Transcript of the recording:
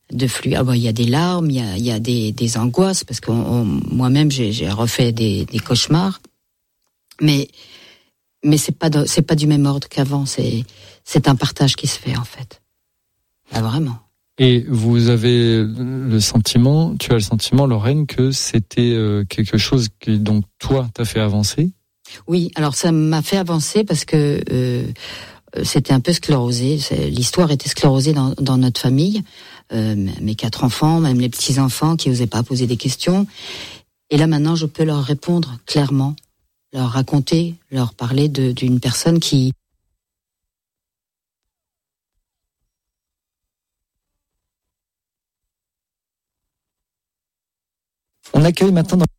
de flux. Ah il y a des larmes, il y a des angoisses parce que moi-même j'ai refait des cauchemars. Mais c'est pas du même ordre qu'avant. C'est un partage qui se fait en fait. Ah, vraiment. Et tu as le sentiment, Lorraine, que c'était quelque chose qui, donc, toi, t'as fait avancer? Oui, alors ça m'a fait avancer parce que c'était un peu sclérosé. L'histoire était sclérosée dans notre famille. Mes 4 enfants, même les petits-enfants qui n'osaient pas poser des questions. Et là, maintenant, je peux leur répondre clairement, leur raconter, leur parler d'une personne qui... On accueille maintenant